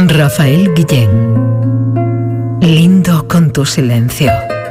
Rafael Guillén. Lindo con tu silencio.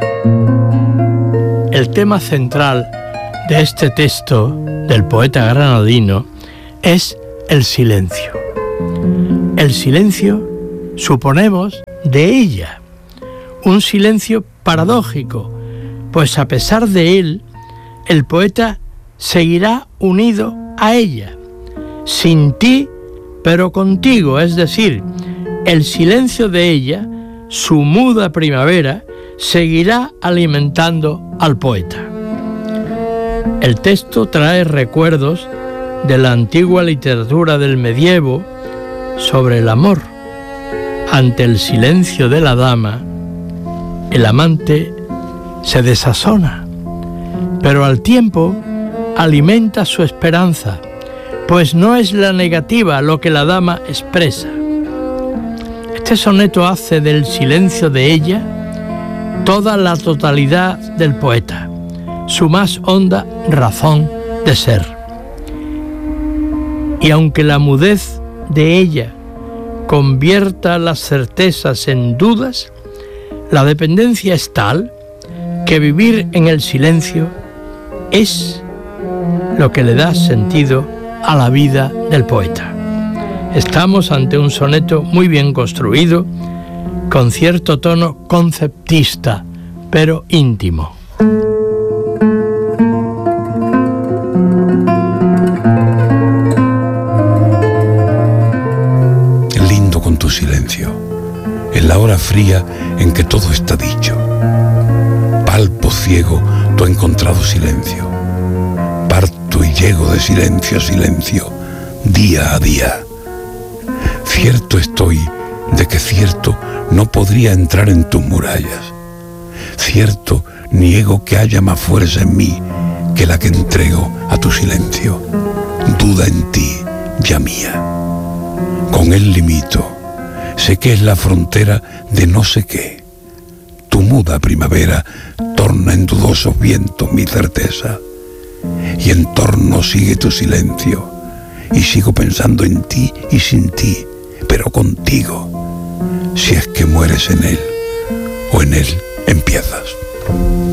El tema central de este texto del poeta granadino es el silencio. El silencio, suponemos, de ella. Un silencio paradójico, pues a pesar de él, el poeta seguirá unido a ella. Sin ti, pero contigo, es decir, el silencio de ella, su muda primavera, seguirá alimentando al poeta. El texto trae recuerdos de la antigua literatura del medievo sobre el amor. Ante el silencio de la dama, el amante se desazona, pero al tiempo alimenta su esperanza, pues no es la negativa lo que la dama expresa. Este soneto hace del silencio de ella toda la totalidad del poeta, su más honda razón de ser. Y aunque la mudez de ella convierta las certezas en dudas, la dependencia es tal que vivir en el silencio es lo que le da sentido a la vida del poeta. Estamos ante un soneto muy bien construido, con cierto tono conceptista, pero íntimo. Lindo con tu silencio, en la hora fría en que todo está dicho. Palpo ciego, tú has encontrado silencio. Parto y llego de silencio a silencio, día a día. Cierto estoy de que cierto no podría entrar en tus murallas. Cierto niego que haya más fuerza en mí que la que entrego a tu silencio. Duda en ti, ya mía. Con él limito, sé que es la frontera de no sé qué. Tu muda primavera torna en dudosos vientos mi certeza. Y en torno sigue tu silencio, y sigo pensando en ti y sin ti, pero contigo, si es que mueres en él, o en él empiezas.